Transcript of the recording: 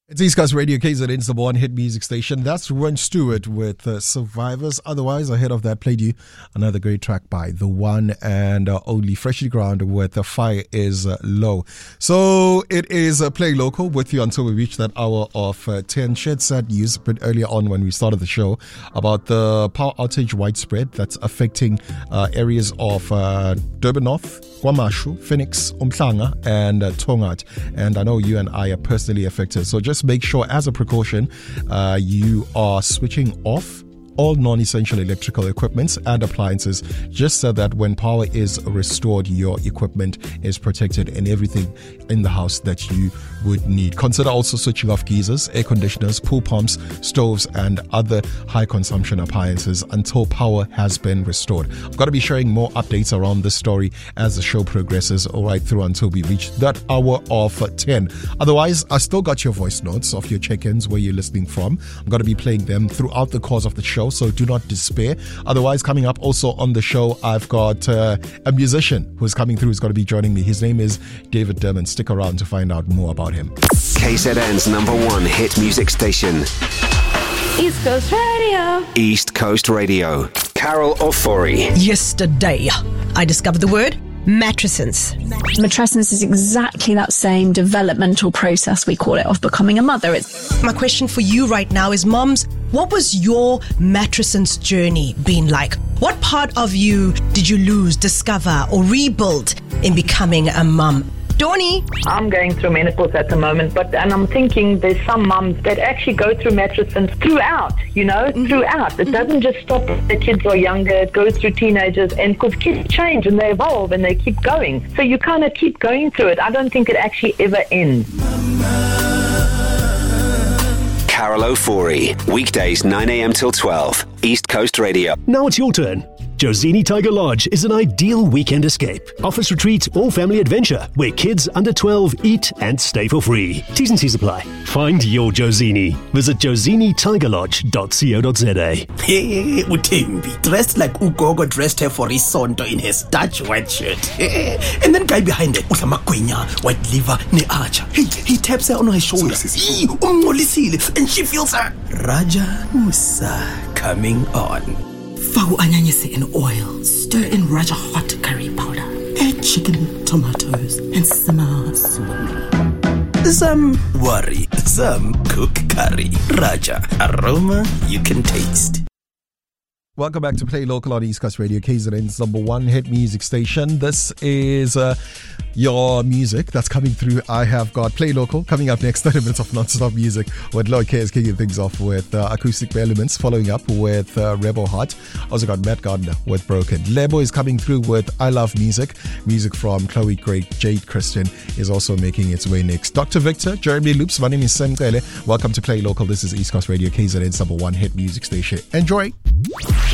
It's East Coast Radio KZN's the one hit music station. That's Ron Stewart with Survivors. Otherwise, ahead of that, played you another great track by the one and only Freshly Ground with The Fire Is Low. So it is Play Local with you until we reach that hour of 10. Shared sad news a bit earlier on when we started the show about the power outage widespread that's affecting areas of Durban North, KwaMashu, Phoenix, Umhlanga, and Tongat. And I know you and I are personally affected. So just make sure, as a precaution, you are switching off all non-essential electrical equipments and appliances, just so that when power is restored, your equipment is protected and everything in the house that you would need. Consider also switching off geysers, air conditioners, pool pumps, stoves, and other high consumption appliances until power has been restored. I'm going to be sharing more updates around this story as the show progresses, all right through until we reach that hour of 10. Otherwise, I still got your voice notes of your check-ins, where you're listening from. I'm going to be playing them throughout the course of the show, so do not despair. Otherwise, coming up also on the show, I've got a musician who's coming through, who's going to be joining me. His name is David Derman. Stick around to find out more about him. KZN's #1 hit music station. East Coast Radio. East Coast Radio. Carol Ofori. Yesterday, I discovered the word matrescence. Matrescence is exactly that same developmental process, we call it, of becoming a mother. My question for you right now is, moms, what was your matrescence journey been like? What part of you did you lose, discover, or rebuild in becoming a mum? Donnie? I'm going through menopause at the moment, and I'm thinking there's some mums that actually go through matrescence throughout, throughout. It doesn't just stop when the kids are younger, it goes through teenagers, and because kids change and they evolve and they keep going. So you kind of keep going through it. I don't think it actually ever ends. Carol Ofori. Weekdays 9 a.m. till 12. East Coast Radio. Now it's your turn. Josini Tiger Lodge is an ideal weekend escape. Office retreat or family adventure where kids under 12 eat and stay for free. T's and C's apply. Find your Josini. Visit josinitigerlodge.co.za. Hey, Utembi, dressed like Ugogo dressed her for Isonto in her starch white shirt. And then guy behind her, Usamagwenya, white liver, ne archer. He taps her on her shoulder. And she feels her Raja Musa coming on. Fagu anyanyese in oil, stir in Raja hot curry powder, add chicken, tomatoes, and simmer slowly. Some worry, some cook curry. Raja, aroma you can taste. Welcome back to Play Local on East Coast Radio, KZN's #1 hit music station. This is your music that's coming through. I have got Play Local coming up next, 30 minutes of non-stop music with Lloyd K is kicking things off with acoustic elements, following up with Rebo Hot. Also got Matt Gardner with Broken. Lebo is coming through with I Love Music. Music from Chloe Craig. Jade Christian is also making its way next. Dr. Victor, Jeremy Loops. My name is Sam Kele. Welcome to Play Local. This is East Coast Radio, KZN's #1 hit music station. Enjoy.